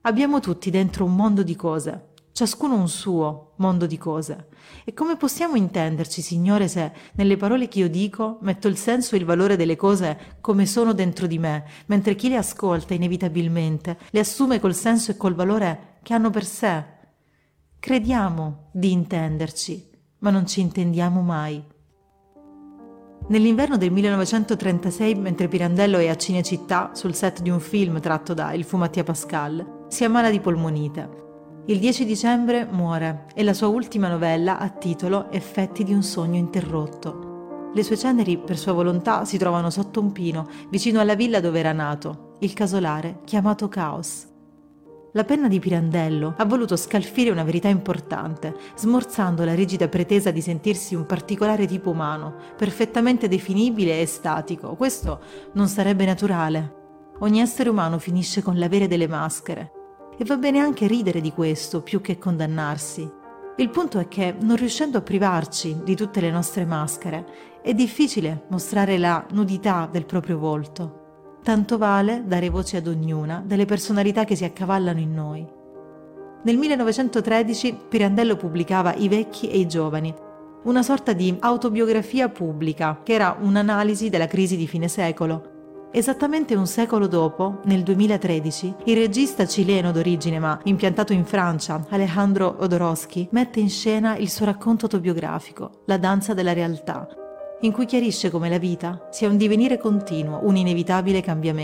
Abbiamo tutti dentro un mondo di cose, ciascuno un suo mondo di cose. E come possiamo intenderci, Signore, se nelle parole che io dico metto il senso e il valore delle cose come sono dentro di me, mentre chi le ascolta inevitabilmente le assume col senso e col valore che hanno per sé? Crediamo di intenderci, ma non ci intendiamo mai. Nell'inverno del 1936, mentre Pirandello è a Cinecittà sul set di un film tratto da Il fu Mattia Pascal, si ammala di polmonite. Il 10 dicembre muore e la sua ultima novella ha titolo Effetti di un sogno interrotto. Le sue ceneri, per sua volontà, si trovano sotto un pino, vicino alla villa dove era nato, il casolare chiamato Caos. La penna di Pirandello ha voluto scalfire una verità importante, smorzando la rigida pretesa di sentirsi un particolare tipo umano, perfettamente definibile e statico. Questo non sarebbe naturale. Ogni essere umano finisce con l'avere delle maschere. E va bene anche ridere di questo, più che condannarsi. Il punto è che, non riuscendo a privarci di tutte le nostre maschere, è difficile mostrare la nudità del proprio volto. Tanto vale dare voce ad ognuna delle personalità che si accavallano in noi. Nel 1913 Pirandello pubblicava I vecchi e i giovani, una sorta di autobiografia pubblica che era un'analisi della crisi di fine secolo. Esattamente un secolo dopo, nel 2013, il regista cileno d'origine ma impiantato in Francia, Alejandro Jodorowsky, mette in scena il suo racconto autobiografico, La danza della realtà, in cui chiarisce come la vita sia un divenire continuo, un inevitabile cambiamento.